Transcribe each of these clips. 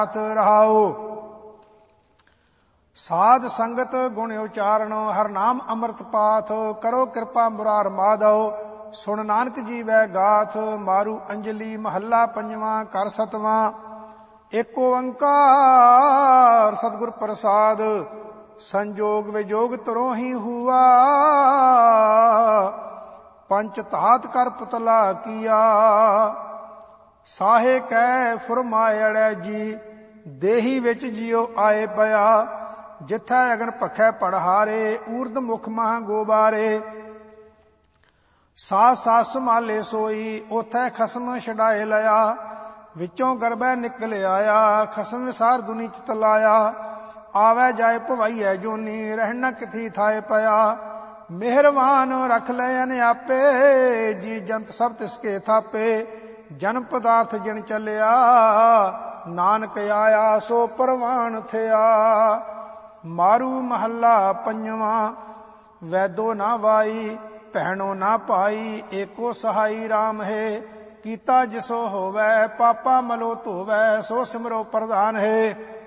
रहाओ। साध संगत गुण उचारण, हर नाम अमृत पाथ, करो कृपा मुरार माधव, सुन नानक जी वै गाथ। मारू अंजलि महला पंजवा, कर सतवा, एक ओंकार सतगुर प्रसाद, संजोग विजोग तरो ही हुआ, पंच धात कर पुतला किया। साहे कै फुरमायड़ै जी, देही विच जियो आए पया, जिथै अगन पखै पड़हारे, ऊर्द मुख मह गोबारे। सास सास संभाले सोई, ओथै खसम छड़ाए लया, विचों गरबै निकल आया, खसम विसार दुनी चित लाया। आवे जाए भवाईऐ जोनी, रहना किथी थाए पया, मेहरबान रख लयन आपे, जी जंत सब तिसके थापे। जन्म पदार्थ जिन चलिया, नानक आया सो परवान थिया। मारू महला पंजवा, वैदो ना वाई, भैणो ना पाई, एको सहाई राम है। कीता जिसो होवै, पापा मलो धोवै, सो सिमरो प्रधान है।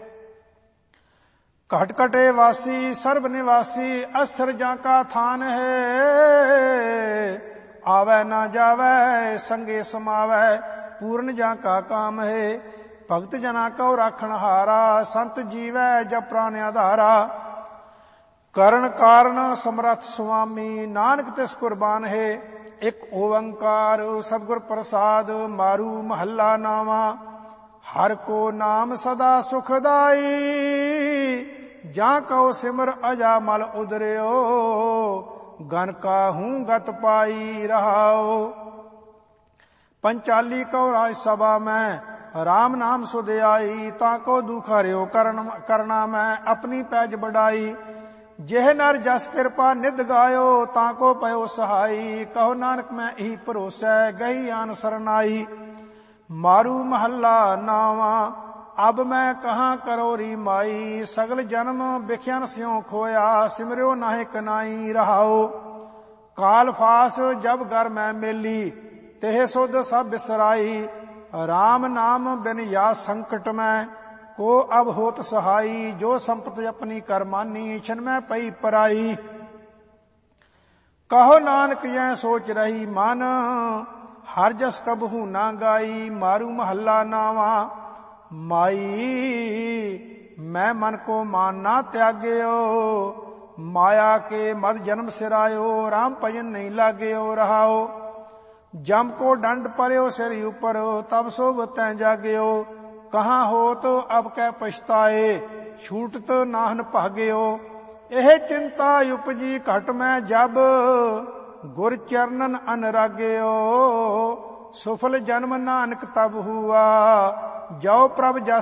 घट कटे वासी, सर्व निवासी, अस्थिर जाका थान है। आवे ना जावे, संगे समावै, पूर्ण जाका काम है। भगत जना को राखण हारा, संत जीवै जब प्राण आधारा। करण कारण समर्थ स्वामी, नानक तिस कुर्बान है। एक ओंकार सतगुर प्रसाद, मारू महला नावा, हर को नाम सदा सुखदाई, जा कहो सिमर अजामल उदरियो, गन काहू गत पाई रहाओ। पंचाली कौ राज सभा में, राम नाम सुधियाई, ताको दुख हरियो करना मैं, अपनी पैज बढ़ाई। जेह नर जस कृपा निध गायो, ताको पयो सहाई, कहो नानक मैं ही भरोसै, गई आन सरनाई। मारू महला नावा, अब मैं कहाँ करो री माई, सगल जन्म बिख्यन स्यों खोया, सिमरियो नाहे कनाई रहाओ। काल फास जब घर मैं मेली, तेह सुध सब बिसराई, राम नाम बिन या संकट में, को अब होत सहाई। जो संपत्ति अपनी करमानी, छिन में पई पराई। कहो नानक यह सोच रही मन, हर जस कबहू ना गाई। मारू महला नावा, माई मैं मन को मान ना त्याग्यो, माया के मद जन्म सिरायो, राम भजन नहीं लाग्यो रहाओ। जम को दंड पर्यो सिर ऊपर, तब सोभ तै जाग्यो, कहाँ हो तो अब कै पछताए, छूट तो नाहन भाग्यो। एह चिंता उपजी घट में जब, गुर चरणन अनुराग्यो, सुफल जन्म नानक तब हुआ, जो प्रभ जस